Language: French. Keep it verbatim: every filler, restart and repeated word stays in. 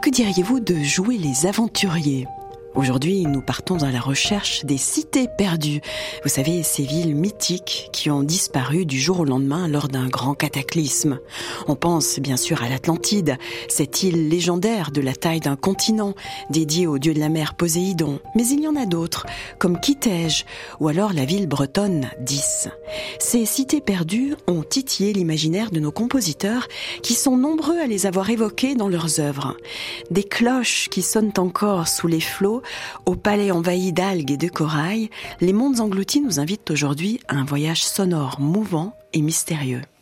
Que diriez-vous de jouer les aventuriers ? Aujourd'hui, nous partons à la recherche des cités perdues. Vous savez, ces villes mythiques qui ont disparu du jour au lendemain lors d'un grand cataclysme. On pense bien sûr à l'Atlantide, cette île légendaire de la taille d'un continent, dédiée au dieu de la mer Poséidon. Mais il y en a d'autres, comme Kitej, ou alors la ville bretonne d'Is. Ces cités perdues ont titillé l'imaginaire de nos compositeurs, qui sont nombreux à les avoir évoquées dans leurs œuvres. Des cloches qui sonnent encore sous les flots, au palais envahi d'algues et de corail, les mondes engloutis nous invitent aujourd'hui à un voyage sonore, mouvant et mystérieux.